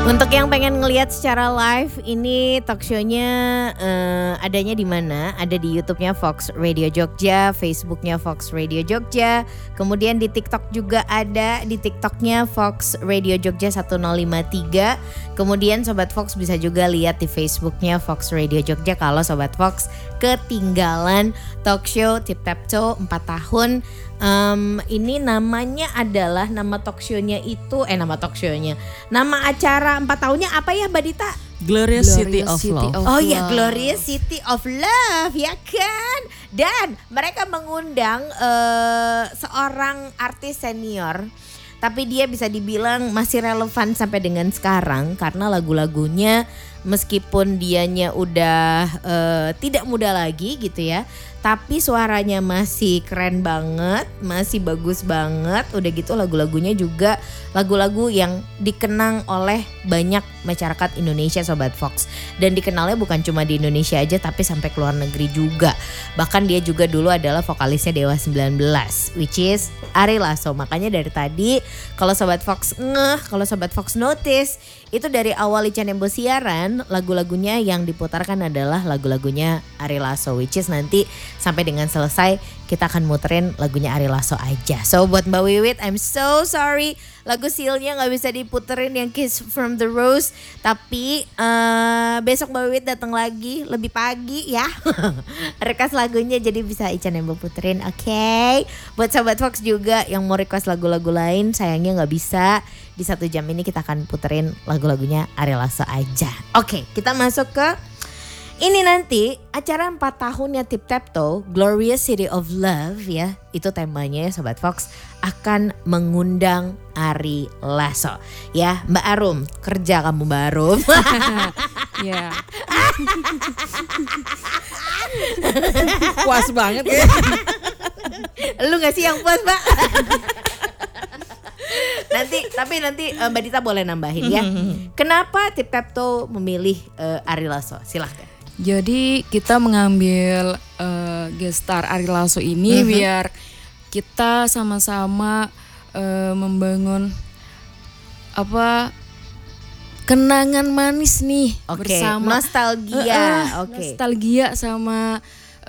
Untuk yang pengen ngelihat secara live, ini talk show-nya adanya di mana? Ada di YouTube-nya Fox Radio Jogja, Facebook-nya Fox Radio Jogja, kemudian di TikTok juga ada, di TikTok-nya Fox Radio Jogja 1053. Kemudian Sobat Fox bisa juga lihat di Facebook-nya Fox Radio Jogja kalau Sobat Fox ketinggalan talk show Tip Tap Toe 4 tahun. Ini namanya adalah nama talk show-nya itu nama acara 4 tahunnya apa ya Mbak Dita? Glorious City of Love. Oh ya, Glorious City of Love ya kan. Dan mereka mengundang seorang artis senior, tapi dia bisa dibilang masih relevan sampai dengan sekarang karena lagu-lagunya meskipun dianya udah tidak muda lagi gitu ya, tapi suaranya masih keren banget, masih bagus banget. Udah gitu lagu-lagunya juga lagu-lagu yang dikenang oleh banyak masyarakat Indonesia Sobat Fox. Dan dikenalnya bukan cuma di Indonesia aja tapi sampai ke luar negeri juga. Bahkan dia juga dulu adalah vokalisnya Dewa 19, which is Ari Lasso. Makanya dari tadi kalau Sobat Fox kalau Sobat Fox notice, itu dari awal Ican Embo siaran, lagu-lagunya yang diputarkan adalah lagu-lagunya Ari Lasso, which is nanti sampai dengan selesai kita akan muterin lagunya Ari Lasso aja. So buat Mbak Wiwit, I'm so sorry lagu Seal-nya gak bisa diputerin yang Kiss from the Rose. Tapi besok Mbak Wiwit datang lagi lebih pagi ya. Request lagunya jadi bisa Ican Embo puterin, oke? Buat Sobat Fox juga yang mau request lagu-lagu lain, sayangnya gak bisa. Di 1 jam ini kita akan puterin lagu-lagunya Ari Lasso aja. Oke, kita masuk ke ini nanti acara 4 tahunnya Tip Tap Toe, Glorious City of Love ya. Itu temanya ya Sobat Fox, akan mengundang Ari Lasso. Ya Mbak Arum, kerja kamu Mbak Arum. Ya. Puas banget ya. Lu gak sih yang puas Mbak? Nanti Mbak Dita boleh nambahin ya. Kenapa Tip Tap Toe memilih Ari Lasso? Silahkan. Jadi kita mengambil guest star Ari Lasso ini biar kita sama-sama membangun kenangan manis nih bersama. Nostalgia. Nostalgia sama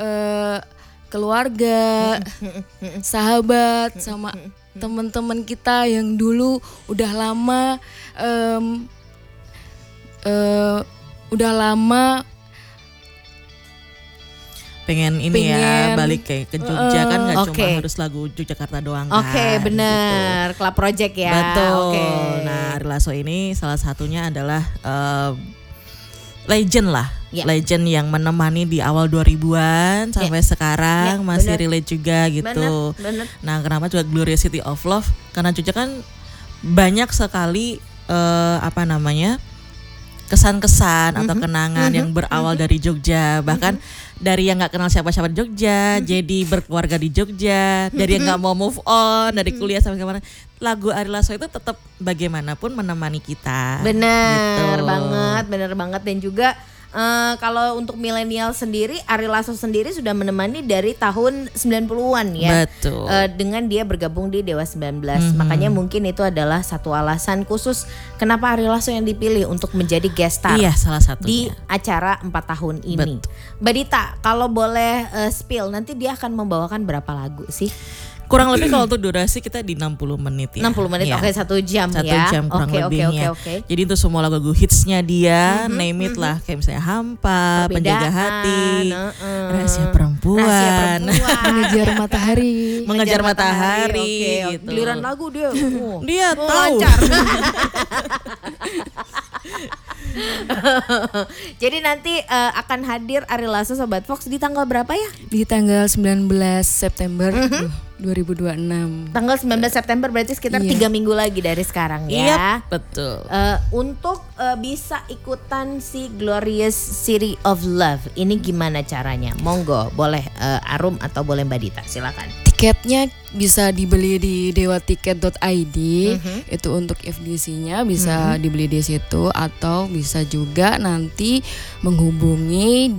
keluarga, sahabat, sama teman-teman kita yang dulu udah lama pengen balik kayak ke Jogja kan nggak cuma harus lagu Yogyakarta doang kan. Oke, benar. Gitu. Club Project ya. Betul. Okay. Nah, Ari Lasso ini salah satunya adalah legend lah. Yeah. Legend yang menemani di awal 2000-an sampai sekarang masih relate juga gitu. Bener. Nah, kenapa juga Glorious City of Love? Karena Jogja kan banyak sekali kesan-kesan atau kenangan yang berawal dari Jogja, bahkan dari yang nggak kenal siapa-siapa di Jogja, jadi berkeluarga di Jogja, dari yang nggak mau move on dari kuliah sampai kemana, lagu Ari Lasso itu tetap bagaimanapun menemani kita. Bener gitu. Bener banget dan juga kalau untuk milenial sendiri, Ari Lasso sendiri sudah menemani dari tahun 90-an ya. Betul. Dengan dia bergabung di Dewa 19. Makanya mungkin itu adalah satu alasan khusus kenapa Ari Lasso yang dipilih untuk menjadi guest star. Iya, salah satunya. Di acara 4 tahun ini. Mbak Dita, kalau boleh spill, nanti dia akan membawakan berapa lagu sih? Kurang lebih kalau untuk durasi kita di 60 menit ya. 60 menit, oke, 1 jam ya. 1 jam kurang lebihnya. Oke. Jadi untuk semua lagu-lagu hitsnya dia, name it lah. Kayak misalnya Hampa, Penjaga Hati, Rahasia Perempuan. Mengejar Matahari. Mengejar Matahari okay. gitu. Giliran lagu dia. Dia tahu. Jadi nanti akan hadir Ari Lasso Sobat Fox di tanggal berapa ya? Di tanggal 19 September 2026. Tanggal 19 September berarti sekitar 3 minggu lagi dari sekarang ya. Iya, betul. Untuk bisa ikutan si Glorious City of Love, ini gimana caranya? Monggo, boleh Arum atau boleh Mbak Dita, silakan. Tiketnya bisa dibeli di dewatiket.id. Itu untuk FDC-nya bisa dibeli di situ, atau bisa juga nanti menghubungi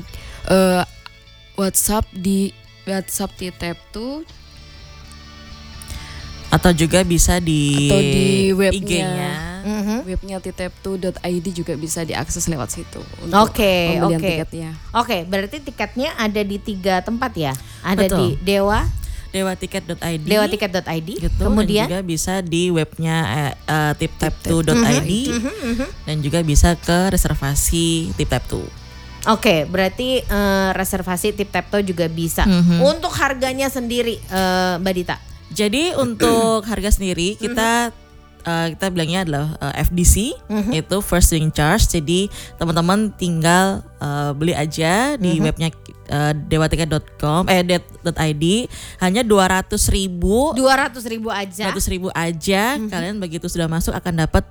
WhatsApp Tip Tap Toe Atau juga bisa di webnya. IG-nya. Webnya tiptap2.id juga bisa diakses lewat situ untuk Oke, pembelian oke. tiketnya. Oke, berarti tiketnya ada di 3 tempat ya? Ada Betul. di dewatiket.id. dewatiket.id. Gitu, Kemudian dan juga bisa di webnya tiptap2.id dan juga bisa ke reservasi tiptap2. Oke, berarti reservasi TipTap2 juga bisa. Untuk harganya sendiri, Mbak Dita. Jadi untuk harga sendiri kita bilangnya adalah FDC, itu first doing charge. Jadi teman-teman tinggal beli aja di webnya dewatiket.com .id hanya 200.000 aja. 200.000 aja. Kalian begitu sudah masuk akan dapat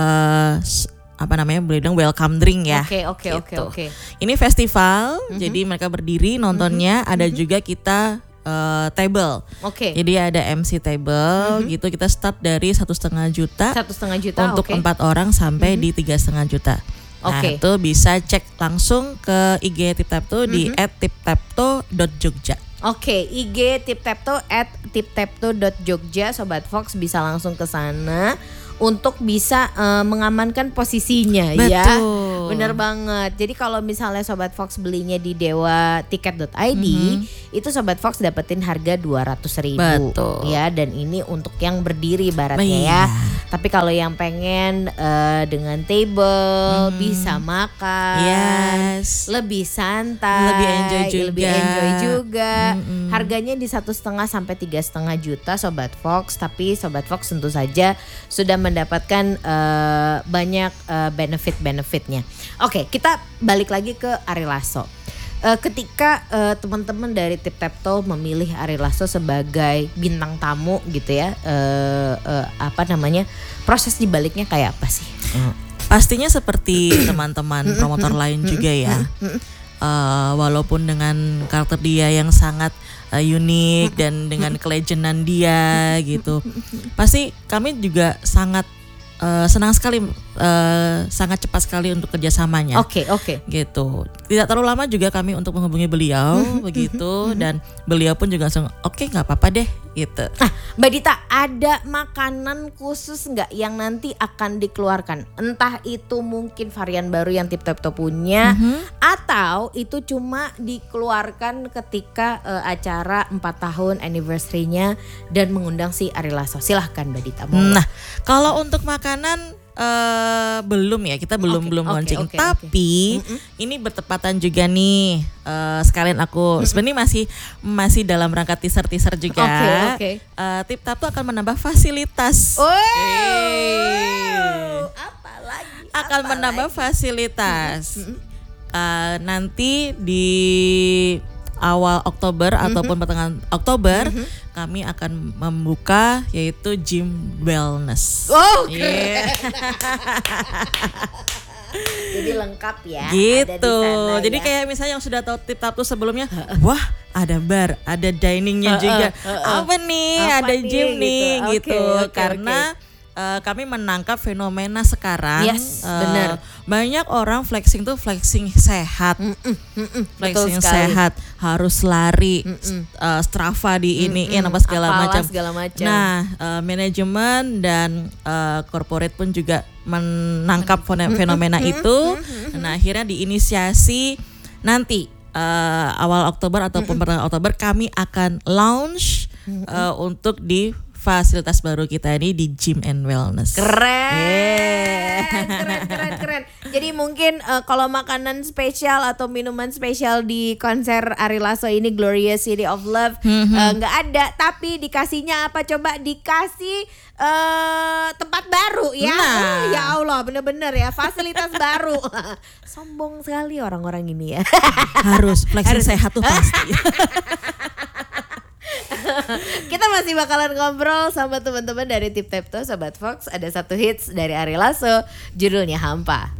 boleh bilang welcome drink ya. Oke. Ini festival, jadi mereka berdiri nontonnya. Ada juga kita table. Oke. Jadi ada MC table gitu. Kita start dari 1,5 juta. 1,5 juta untuk 4 orang sampai di 3,5 juta. Nah, Oke. itu bisa cek langsung ke IG tiptap2 di @tiptap2.jogja. Oke, IG tiptap2 @tiptap2.jogja. Sobat Fox bisa langsung ke sana untuk bisa mengamankan posisinya. Betul. Ya. Bener banget. Jadi kalau misalnya Sobat Fox belinya di dewatiket.id, itu Sobat Fox dapetin harga 200.000. Betul. Ya, dan ini untuk yang berdiri baratnya Iya. ya. Tapi kalau yang pengen dengan table bisa makan, Yes. lebih santai, Lebih enjoy juga. Harganya di 1,5 sampai 3,5 juta Sobat Fox. Tapi Sobat Fox tentu saja sudah mendapatkan banyak benefit-benefitnya. Oke, kita balik lagi ke Ari Lasso. Ketika teman-teman dari TipTap2 memilih Ari Lasso sebagai bintang tamu gitu ya, proses dibaliknya kayak apa sih? Pastinya seperti teman-teman promotor lain juga ya. Walaupun dengan karakter dia yang sangat unik dan dengan kelejenan dia gitu, pasti kami juga sangat senang sekali, sangat cepat sekali untuk kerjasamanya. Oke. Gitu. Tidak terlalu lama juga kami untuk menghubungi beliau begitu, dan beliau pun juga langsung oke, nggak apa-apa deh gitu. Mbak Dita, ada makanan khusus nggak yang nanti akan dikeluarkan? Entah itu mungkin varian baru yang TipTap2 punya, atau itu cuma dikeluarkan ketika acara 4 tahun anniversary-nya dan mengundang si Ari Lasso. Silahkan Mbak Dita. Nah, kalau untuk makanan belum ya, kita belum launching. Tapi ini bertepatan juga nih, sekalian aku sebenarnya masih dalam rangka teaser juga. TipTap2 akan menambah fasilitas. Akan menambah fasilitas. Nanti di awal Oktober ataupun pertengahan Oktober kami akan membuka yaitu gym wellness. Jadi lengkap ya. Gitu. Ada di sana, Jadi ya. kayak misalnya yang sudah tahu TipTap2 sebelumnya, wah ada bar, ada diningnya juga. Apa nih? Ada nih, gym gitu. nih Oke, gitu. oke, Karena kami menangkap fenomena sekarang. Yes, benar. Banyak orang flexing sehat. Flexing Betul sekali. sehat, harus lari, Strava di iniin apa segala Apalah macam. segala macam. Nah, manajemen dan corporate pun juga menangkap fenomena itu. Nah, akhirnya diinisiasi nanti awal Oktober ataupun pertengahan Oktober kami akan launch untuk di fasilitas baru kita ini di Gym and Wellness. Keren. Jadi mungkin kalau makanan spesial atau minuman spesial di konser Ari Lasso ini, Glorious City of Love, nggak ada. Tapi dikasihnya apa? Coba dikasih tempat baru ya. Nah. Ya Allah, bener-bener ya, fasilitas baru. Sombong sekali orang-orang ini ya. Harus flexing sehat tuh pasti. Kita masih bakalan ngobrol sama teman-teman dari TipTap2 Sobat Fox. Ada satu hits dari Ari Lasso, judulnya Hampa.